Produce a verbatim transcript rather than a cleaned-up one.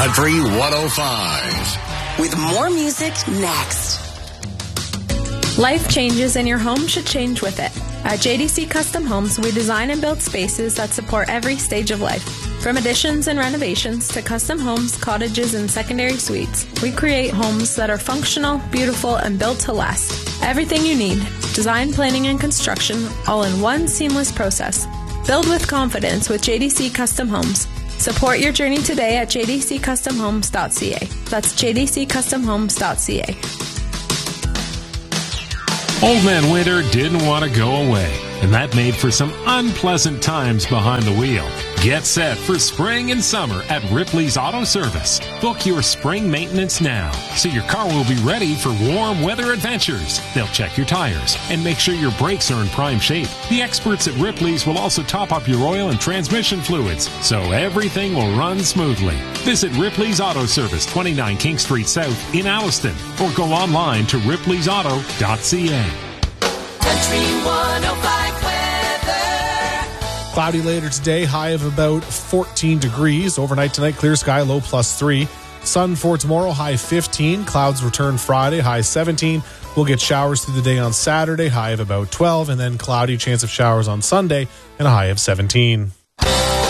Country one oh five. With more music next. Life changes and your home should change with it. At J D C Custom Homes, we design and build spaces that support every stage of life. From additions and renovations to custom homes, cottages, and secondary suites, we create homes that are functional, beautiful, and built to last. Everything you need, design, planning, and construction, all in one seamless process. Build with confidence with J D C Custom Homes. Support your journey today at j d c custom homes dot c a. That's j d c custom homes dot c a. Old Man Winter didn't want to go away, and that made for some unpleasant times behind the wheel. Get set for spring and summer at Ripley's Auto Service. Book your spring maintenance now, so your car will be ready for warm weather adventures. They'll check your tires and make sure your brakes are in prime shape. The experts at Ripley's will also top up your oil and transmission fluids, so everything will run smoothly. Visit Ripley's Auto Service, twenty-nine King Street South in Alliston, or go online to ripleys auto dot c a. Country one oh five weather. Cloudy later today, high of about fourteen degrees. Overnight tonight, clear sky, low plus three. Sun for tomorrow, high fifteen. Clouds return Friday, high seventeen. We'll get showers through the day on Saturday, high of about twelve. And then cloudy, chance of showers on Sunday, and a high of seventeen.